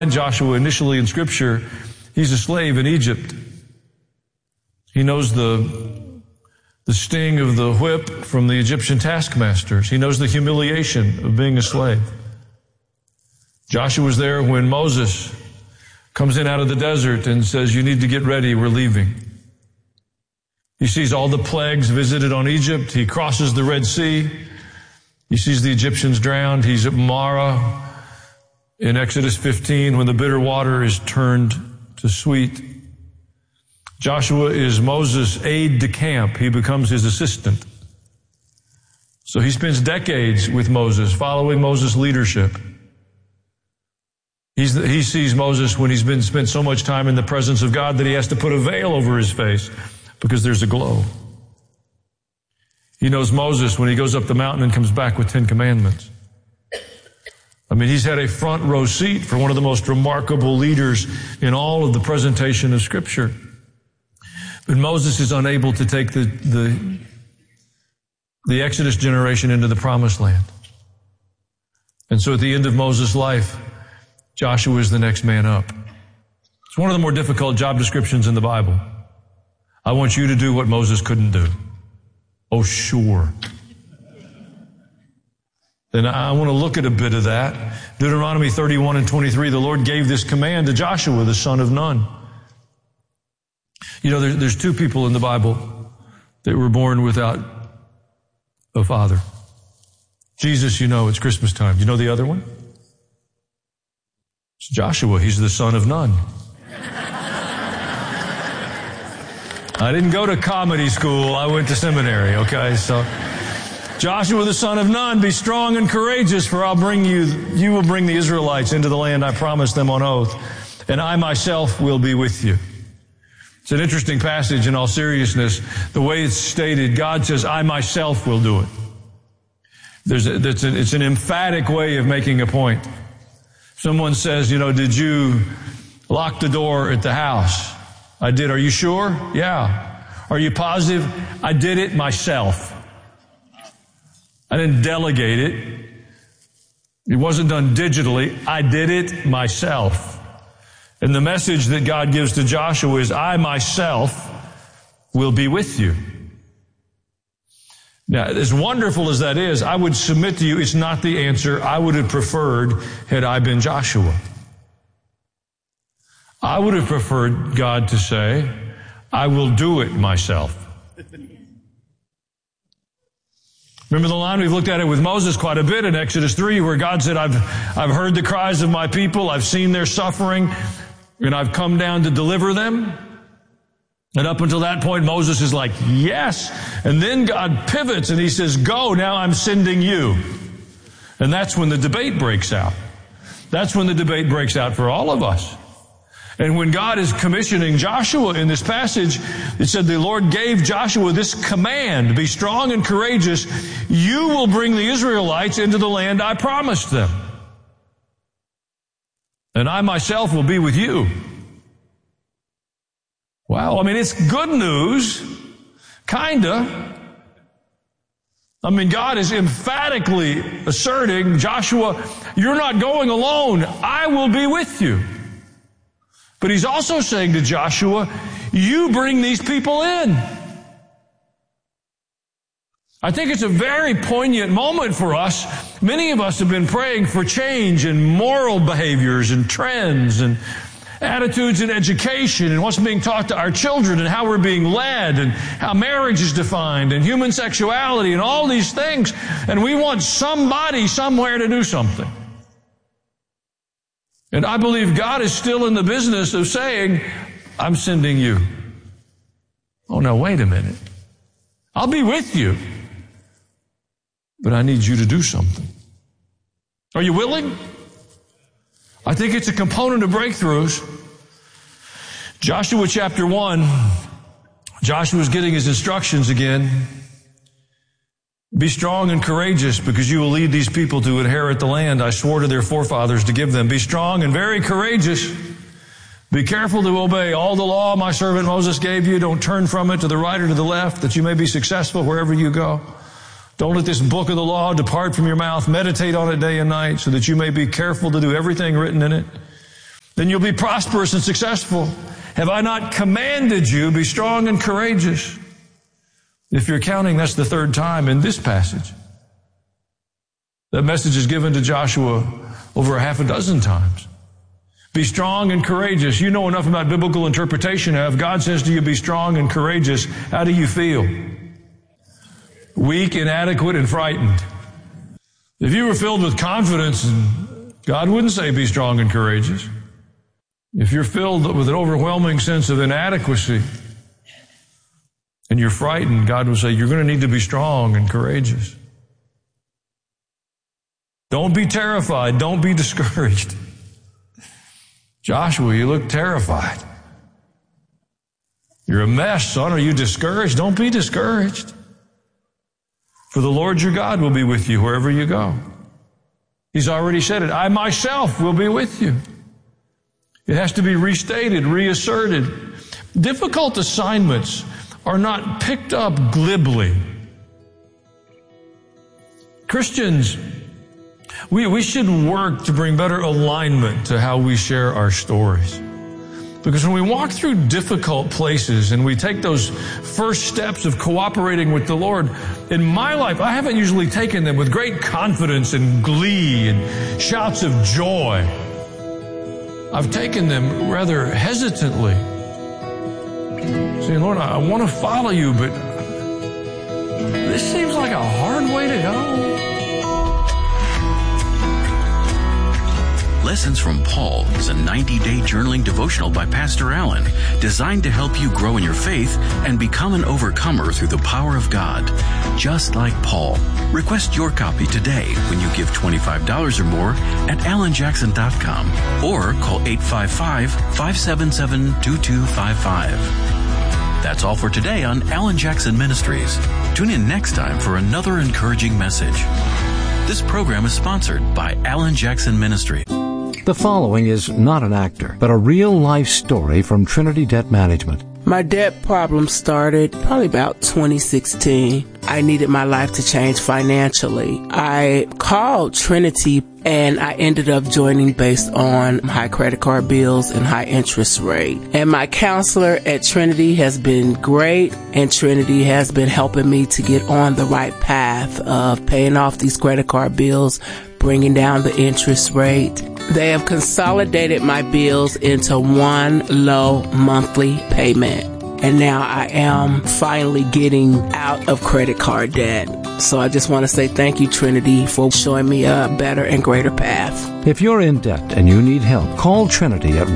Joshua initially in Scripture, he's a slave in Egypt. He knows the sting of the whip from the Egyptian taskmasters. He knows the humiliation of being a slave. Joshua was there when Moses comes in out of the desert and says, you need to get ready, we're leaving. He sees all the plagues visited on Egypt. He crosses the Red Sea. He sees the Egyptians drowned. He's at Marah in Exodus 15 when the bitter water is turned to sweet. Joshua is Moses' aide-de-camp. He becomes his assistant. So he spends decades with Moses, following Moses' leadership. He sees Moses when he's been spent so much time in the presence of God that he has to put a veil over his face because there's a glow. He knows Moses when he goes up the mountain and comes back with 10 commandments. I mean, he's had a front row seat for one of the most remarkable leaders in all of the presentation of Scripture. But Moses is unable to take the Exodus generation into the Promised Land. And so at the end of Moses' life, Joshua is the next man up. It's one of the more difficult job descriptions in the Bible. I want you to do what Moses couldn't do. Oh, sure. Then I want to look at a bit of that. Deuteronomy 31 and 23, the Lord gave this command to Joshua, the son of Nun. You know, there's two people in the Bible that were born without a father. Jesus, you know, it's Christmas time. You know the other one? It's Joshua. He's the son of Nun. I didn't go to comedy school. I went to seminary, okay? So, Joshua, the son of Nun, be strong and courageous, for you will bring the Israelites into the land I promised them on oath, and I myself will be with you. It's an interesting passage in all seriousness. The way it's stated, God says, I myself will do it. It's an emphatic way of making a point. Someone says, you know, did you lock the door at the house? I did. Are you sure? Yeah. Are you positive? I did it myself. I didn't delegate it. It wasn't done digitally. I did it myself. And the message that God gives to Joshua is, I myself will be with you. Now, as wonderful as that is, I would submit to you, it's not the answer I would have preferred had I been Joshua. I would have preferred God to say, I will do it myself. Remember the line? We've looked at it with Moses quite a bit in Exodus 3, where God said, I've heard the cries of my people, I've seen their suffering, and I've come down to deliver them. And up until that point, Moses is like, yes. And then God pivots and he says, go, now I'm sending you. And that's when the debate breaks out. That's when the debate breaks out for all of us. And when God is commissioning Joshua in this passage, it said the Lord gave Joshua this command, be strong and courageous. You will bring the Israelites into the land I promised them. And I myself will be with you. Wow, I mean, it's good news. Kinda. I mean, God is emphatically asserting, Joshua, you're not going alone. I will be with you. But he's also saying to Joshua, you bring these people in. I think it's a very poignant moment for us. Many of us have been praying for change in moral behaviors and trends and attitudes in education and what's being taught to our children and how we're being led and how marriage is defined and human sexuality and all these things. And we want somebody somewhere to do something. And I believe God is still in the business of saying, I'm sending you. Oh, no, wait a minute. I'll be with you, but I need you to do something. Are you willing? I think it's a component of breakthroughs. Joshua chapter 1, Joshua's getting his instructions again. Be strong and courageous, because you will lead these people to inherit the land I swore to their forefathers to give them. Be strong and very courageous. Be careful to obey all the law my servant Moses gave you. Don't turn from it to the right or to the left, that you may be successful wherever you go. Don't let this book of the law depart from your mouth. Meditate on it day and night, so that you may be careful to do everything written in it. then you'll be prosperous and successful. Have I not commanded you, be strong and courageous? If you're counting, that's the third time in this passage. That message is given to Joshua over a half a dozen times. Be strong and courageous. You know enough about biblical interpretation. If God says to you, be strong and courageous, how do you feel? Weak, inadequate, and frightened. If you were filled with confidence, God wouldn't say be strong and courageous. If you're filled with an overwhelming sense of inadequacy and you're frightened, God will say you're going to need to be strong and courageous. Don't be terrified. Don't be discouraged. Joshua, you look terrified. You're a mess, son. Are you discouraged? Don't be discouraged. For the Lord your God will be with you wherever you go. He's already said it. I myself will be with you. It has to be restated, reasserted. Difficult assignments are not picked up glibly. Christians, we should work to bring better alignment to how we share our stories. Because when we walk through difficult places and we take those first steps of cooperating with the Lord, in my life, I haven't usually taken them with great confidence and glee and shouts of joy. I've taken them rather hesitantly, saying, Lord, I want to follow you, but this seems like a hard way to go. Lessons from Paul is a 90-day journaling devotional by Pastor Allen, designed to help you grow in your faith and become an overcomer through the power of God, just like Paul. Request your copy today when you give $25 or more at AlanJackson.com or call 855-577-2255. That's all for today on Alan Jackson Ministries. Tune in next time for another encouraging message. This program is sponsored by Alan Jackson Ministries. The following is not an actor, but a real-life story from Trinity Debt Management. My debt problem started probably about 2016. I needed my life to change financially. I called Trinity and I ended up joining based on high credit card bills and high interest rate. And my counselor at Trinity has been great, and Trinity has been helping me to get on the right path of paying off these credit card bills, bringing down the interest rate. They have consolidated my bills into one low monthly payment. And now I am finally getting out of credit card debt. So I just want to say thank you, Trinity, for showing me a better and greater path. If you're in debt and you need help, call Trinity at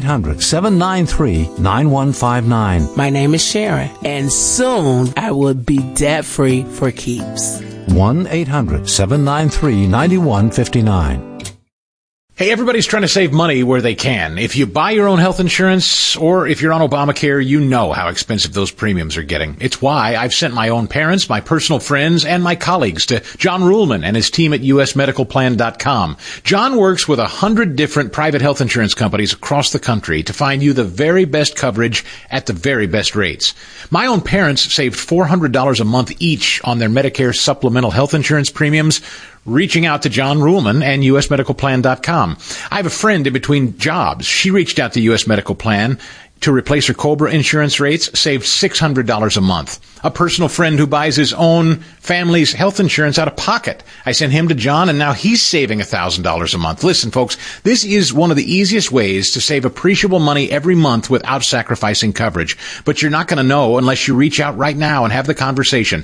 1-800-793-9159. My name is Sharon, and soon I will be debt-free for keeps. 1-800-793-9159. Hey, everybody's trying to save money where they can. If you buy your own health insurance, or if you're on Obamacare, you know how expensive those premiums are getting. It's why I've sent my own parents, my personal friends, and my colleagues to John Ruhlman and his team at usmedicalplan.com. John works with 100 different private health insurance companies across the country to find you the very best coverage at the very best rates. My own parents saved $400 a month each on their Medicare supplemental health insurance premiums, reaching out to John Ruhlman and usmedicalplan.com. I have a friend in between jobs. She reached out to US Medical Plan to replace her COBRA insurance rates, saved $600 a month. A personal friend who buys his own family's health insurance out of pocket. I sent him to John, and now he's saving $1,000 a month. Listen, folks, this is one of the easiest ways to save appreciable money every month without sacrificing coverage. But you're not going to know unless you reach out right now and have the conversation.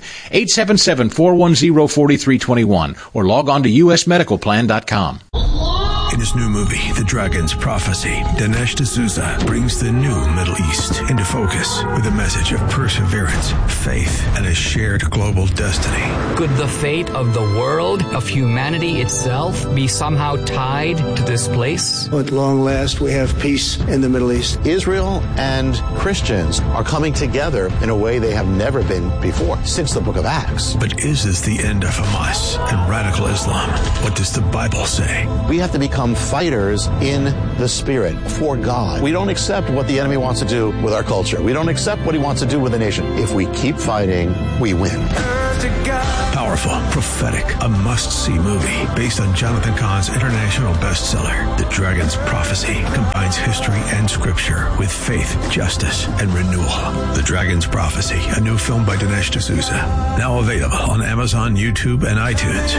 877-410-4321 or log on to usmedicalplan.com. In his new movie, The Dragon's Prophecy, Dinesh D'Souza brings the new Middle East into focus with a message of perseverance, faith, and a shared global destiny. Could the fate of the world, of humanity itself, be somehow tied to this place? At long last, we have peace in the Middle East. Israel and Christians are coming together in a way they have never been before, since the book of Acts. But is this the end of Hamas and radical Islam? What does the Bible say? We have to become fighters in the Spirit for God. We don't accept what the enemy wants to do with our culture. We don't accept what he wants to do with the nation. If we keep fighting, we win. Powerful, prophetic, a must-see movie based on Jonathan Cahn's international bestseller, The Dragon's Prophecy, combines history and scripture with faith, justice, and renewal. The Dragon's Prophecy, a new film by Dinesh D'Souza. Now available on Amazon, YouTube, and iTunes.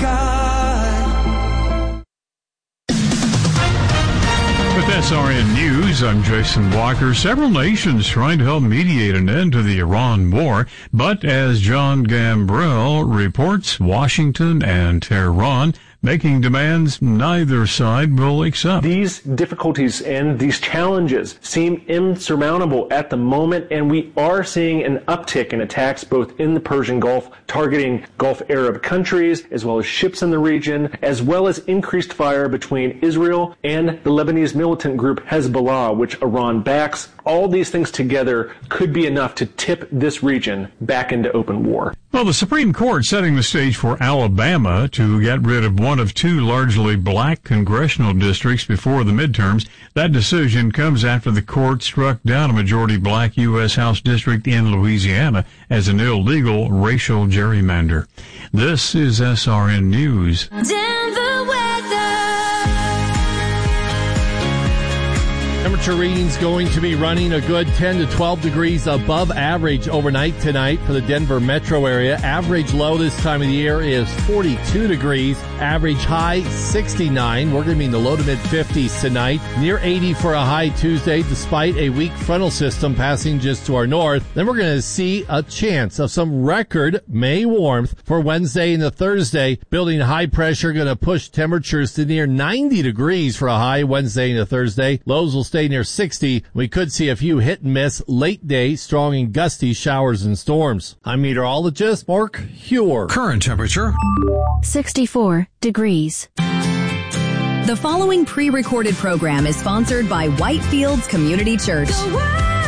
With SRN News, I'm Jason Walker. Several nations trying to help mediate an end to the Iran war, but as John Gambrell reports, Washington and Tehran making demands neither side will accept. These difficulties and these challenges seem insurmountable at the moment, and we are seeing an uptick in attacks both in the Persian Gulf, targeting Gulf Arab countries, as well as ships in the region, as well as increased fire between Israel and the Lebanese militant group Hezbollah, which Iran backs. All these things together could be enough to tip this region back into open war. Well, the Supreme Court setting the stage for Alabama to get rid of one of two largely black congressional districts before the midterms. That decision comes after the court struck down a majority black U.S. House district in Louisiana as an illegal racial gerrymander. This is SRN News. Denver weather. Temperature readings going to be running a good 10 to 12 degrees above average overnight tonight for the Denver metro area. Average low this time of the year is 42 degrees. Average high 69. We're going to be in the low to mid 50s tonight. Near 80 for a high Tuesday despite a weak frontal system passing just to our north. Then we're going to see a chance of some record May warmth for Wednesday and the Thursday. Building high pressure going to push temperatures to near 90 degrees for a high Wednesday and the Thursday. Lows will stay near 60. We could see a few hit and miss late day, strong and gusty showers and storms. I'm meteorologist Mark Huer. Current temperature 64 degrees. The following pre-recorded program is sponsored by Whitefields Community Church.